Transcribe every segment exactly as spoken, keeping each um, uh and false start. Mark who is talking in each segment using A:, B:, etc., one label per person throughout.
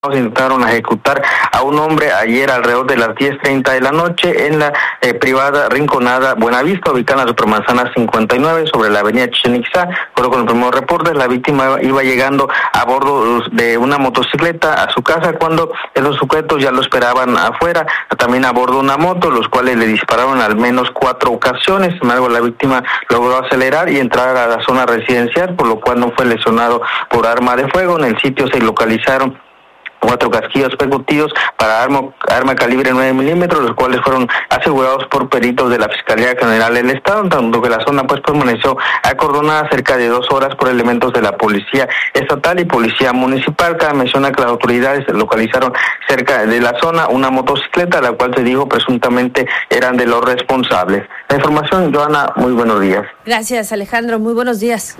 A: intentaron ejecutar a un hombre ayer alrededor de las diez treinta de la noche en la eh, privada Rinconada Buenavista, ubicada en la Supermanzana cincuenta y nueve sobre la avenida Chichén Itzá. Con el primer reporte, la víctima iba llegando a bordo de una motocicleta a su casa cuando los sujetos ya lo esperaban afuera, también a bordo de una moto, los cuales le dispararon al menos cuatro ocasiones. Sin embargo, la víctima logró acelerar y entrar a la zona residencial, por lo cual no fue lesionado por arma de fuego. En el sitio se localizaron cuatro casquillos percutidos para arma, arma calibre nueve milímetros, los cuales fueron asegurados por peritos de la Fiscalía General del Estado, tanto que la zona pues permaneció acordonada cerca de dos horas por elementos de la Policía Estatal y Policía Municipal. Cabe mencionar que las autoridades localizaron cerca de la zona una motocicleta, la cual se dijo presuntamente eran de los responsables. La información, Joana, muy buenos días.
B: Gracias, Alejandro, muy buenos días.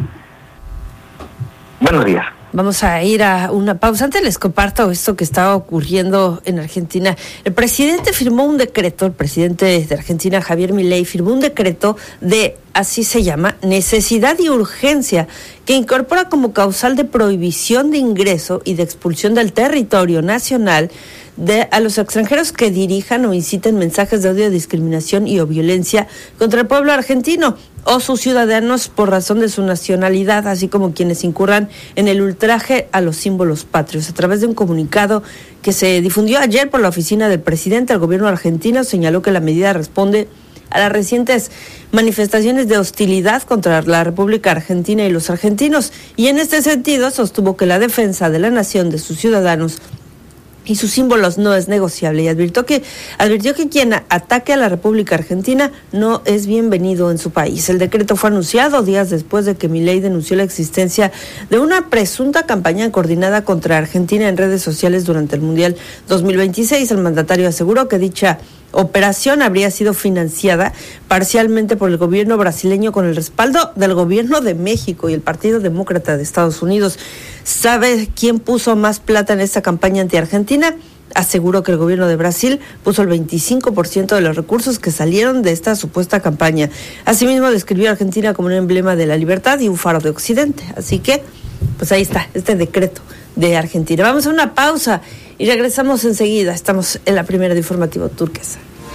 A: Buenos días.
B: Vamos a ir a una pausa. Antes les comparto esto que estaba ocurriendo en Argentina. El presidente firmó un decreto, el presidente de Argentina, Javier Milei, firmó un decreto de, así se llama, necesidad y urgencia, que incorpora como causal de prohibición de ingreso y de expulsión del territorio nacional de a los extranjeros que dirijan o inciten mensajes de odio, discriminación y o violencia contra el pueblo argentino o sus ciudadanos por razón de su nacionalidad, así como quienes incurran en el ultraje a los símbolos patrios. A través de un comunicado que se difundió ayer por la oficina del presidente, el gobierno argentino señaló que la medida responde a las recientes manifestaciones de hostilidad contra la República Argentina y los argentinos, y en este sentido sostuvo que la defensa de la nación, de sus ciudadanos y sus símbolos no es negociable, y advirtió que advirtió que quien ataque a la República Argentina no es bienvenido en su país. El decreto fue anunciado días después de que Milei denunció la existencia de una presunta campaña coordinada contra Argentina en redes sociales durante el Mundial dos mil veintiséis. El mandatario aseguró que dicha operación habría sido financiada parcialmente por el gobierno brasileño con el respaldo del gobierno de México y el Partido Demócrata de Estados Unidos. ¿Sabe quién puso más plata en esta campaña anti-Argentina? Aseguró que el gobierno de Brasil puso el veinticinco por ciento de los recursos que salieron de esta supuesta campaña. Asimismo, describió a Argentina como un emblema de la libertad y un faro de Occidente. Así que, pues ahí está, este decreto de Argentina. Vamos a una pausa y regresamos enseguida. Estamos en la primera de Informativo Turquesa.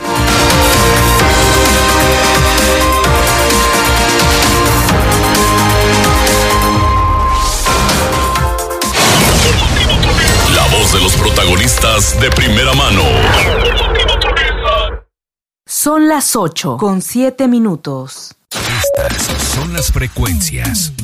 C: La voz de los protagonistas de primera mano.
D: Son las ocho con siete minutos.
C: Estas son las frecuencias